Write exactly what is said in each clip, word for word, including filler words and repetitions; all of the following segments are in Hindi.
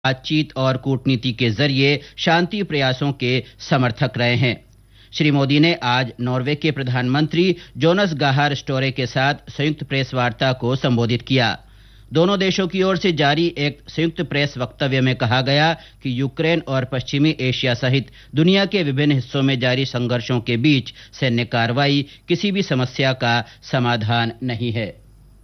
बातचीत और कूटनीति के जरिए शांति प्रयासों के समर्थक रहे हैं। श्री मोदी ने आज नॉर्वे के प्रधानमंत्री जोनस गाहर स्टोरे के साथ संयुक्त प्रेस वार्ता को संबोधित किया। दोनों देशों की ओर से जारी एक संयुक्त प्रेस वक्तव्य में कहा गया कि यूक्रेन और पश्चिमी एशिया सहित दुनिया के विभिन्न हिस्सों में जारी संघर्षों के बीच सैन्य कार्रवाई किसी भी समस्या का समाधान नहीं है।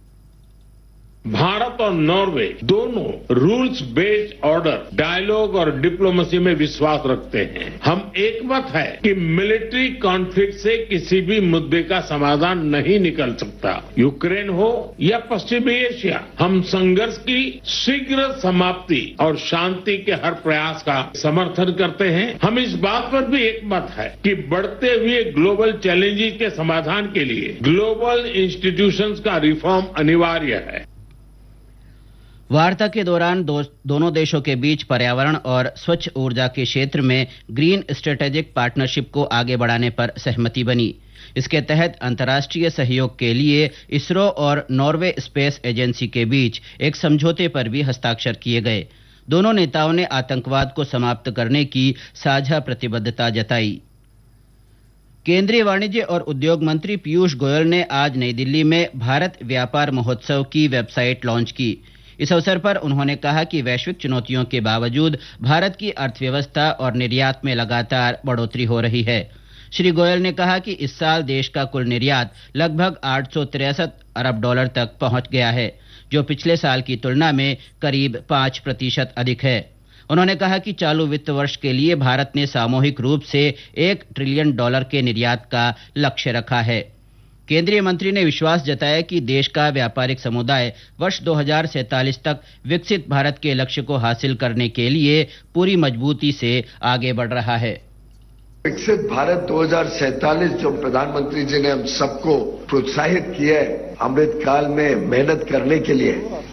भारत और नॉर्वे दोनों रूल्स बेस्ड ऑर्डर, डायलॉग और डिप्लोमेसी में विश्वास रखते हैं। हम एकमत है कि मिलिट्री कॉन्फ्लिक्ट से किसी भी मुद्दे का समाधान नहीं निकल सकता। यूक्रेन हो या पश्चिमी एशिया, हम संघर्ष की शीघ्र समाप्ति और शांति के हर प्रयास का समर्थन करते हैं। हम इस बात पर भी एकमत है कि बढ़ते हुए ग्लोबल चैलेंजेस के समाधान के लिए ग्लोबल इंस्टीट्यूशंस का रिफॉर्म अनिवार्य है। वार्ता के दौरान दो, दोनों देशों के बीच पर्यावरण और स्वच्छ ऊर्जा के क्षेत्र में ग्रीन स्ट्रेटेजिक पार्टनरशिप को आगे बढ़ाने पर सहमति बनी। इसके तहत अंतर्राष्ट्रीय सहयोग के लिए इसरो और नॉर्वे स्पेस एजेंसी के बीच एक समझौते पर भी हस्ताक्षर किए गए। दोनों नेताओं ने आतंकवाद को समाप्त करने की साझा प्रतिबद्धता जताई। केंद्रीय वाणिज्य और उद्योग मंत्री पीयूष गोयल ने आज नई दिल्ली में भारत व्यापार महोत्सव की वेबसाइट लॉन्च की। इस अवसर पर उन्होंने कहा कि वैश्विक चुनौतियों के बावजूद भारत की अर्थव्यवस्था और निर्यात में लगातार बढ़ोतरी हो रही है। श्री गोयल ने कहा कि इस साल देश का कुल निर्यात लगभग आठ सौ तिरसठ अरब डॉलर तक पहुंच गया है, जो पिछले साल की तुलना में करीब पाँच प्रतिशत अधिक है। उन्होंने कहा कि चालू वित्त वर्ष के लिए भारत ने सामूहिक रूप से एक ट्रिलियन डॉलर के निर्यात का लक्ष्य रखा है। केंद्रीय मंत्री ने विश्वास जताया कि देश का व्यापारिक समुदाय वर्ष दो हज़ार सैंतालीस तक विकसित भारत के लक्ष्य को हासिल करने के लिए पूरी मजबूती से आगे बढ़ रहा है। विकसित भारत दो हज़ार सैंतालीस जो प्रधानमंत्री जी ने हम सबको प्रोत्साहित किया है अमृत काल में मेहनत करने के लिए,